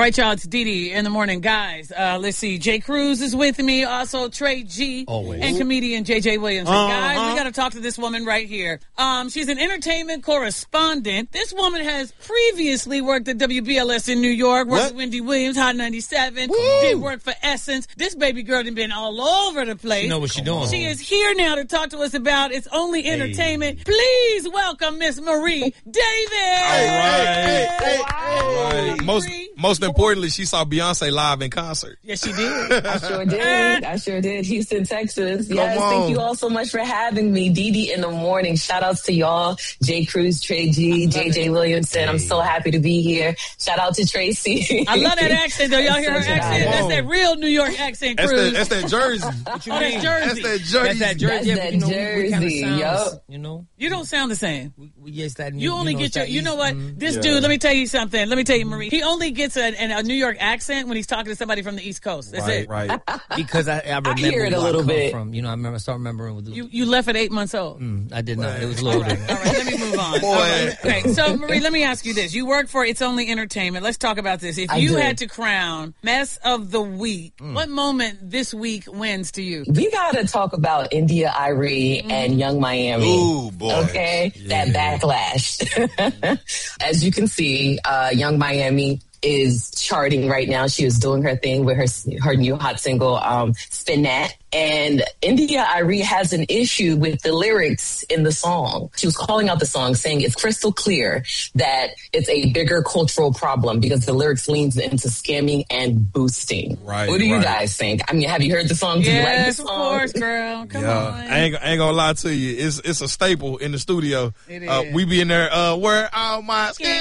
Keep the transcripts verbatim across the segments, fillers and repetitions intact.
Right, y'all, it's Dee Dee in the morning. Guys, uh, let's see. Jay Cruz is with me. Also, Trey G. Always. And comedian J J Williamson. Uh-huh. Guys, we got to talk to this woman right here. Um, she's an entertainment correspondent. This woman has previously worked at W B L S in New York, worked What? with Wendy Williams, Hot ninety-seven, Woo! did work for Essence. This baby girl done been all over the place. You know what she's doing. She is here now to talk to us about It's Only Entertainment. Hey. Please welcome Miss Marie Davis. All right. Hey, hey, wow. hey. Most, most importantly, she saw Beyonce live in concert. Yes, she did. I sure did. I sure did. Houston, Texas. Yes, thank you all so much for having me. Dee Dee in the morning. Shout outs to y'all. Jay Cruz, Trey G, J J Williamson. Hey. I'm so happy to be here. Shout out to Tracy. I love that accent, though. Y'all hear her accent? That's that real New York accent, Cruz. That's that, that's that Jersey. What you oh, mean? That's Jersey. That's that Jersey. That's that Jersey. That's that you know, Jersey. Yep. You know? You don't sound the same. We, we, yes, that, you only you know, get your, you know what? Mm, this yeah. dude, let me tell you something. Let me tell you, Marie. He only gets a, a New York accent when he's talking to somebody from the East Coast. That's right, it. Right, Because I, I remember I hear it a where little I come bit. From. You know, I remember, I start remembering. With the, you, you left at eight months old. Mm, I did not. Right. It was a little all right, all right, let me move on. Boy. Right. Okay, so Marie, let me ask you this. You work for It's Only Entertainment. Let's talk about this. If I you do. had to crown Mess of the Week, mm. what moment this week wins to you? We got to talk about India Arie mm. and Young Miami. Ooh, boy. Okay? Yeah. That backlash. As you can see, uh, Young Miami is charting right now. She was doing her thing with her her new hot single, um, Spinette. And India Arie has an issue with the lyrics in the song. She was calling out the song, saying it's crystal clear that it's a bigger cultural problem because the lyrics leans into scamming and boosting. Right. What do you right. guys think? I mean, have you heard the song? Do yes, you like the song? of course, girl. Come yeah. on. I ain't, I ain't gonna lie to you. It's it's a staple in the studio. It is. Uh, we be in there, uh, where all my skin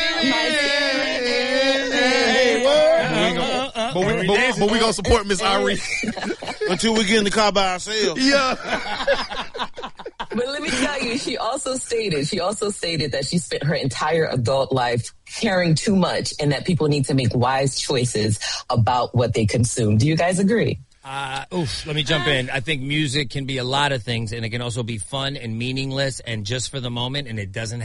Hey, what? But we, but, but we gonna support Miss Arie until we get in the car by ourselves. Yeah. But let me tell you, she also stated, she also stated that she spent her entire adult life caring too much and that people need to make wise choices about what they consume. Do you guys agree? Uh, oof, let me jump in. I think music can be a lot of things, and it can also be fun and meaningless and just for the moment, and it doesn't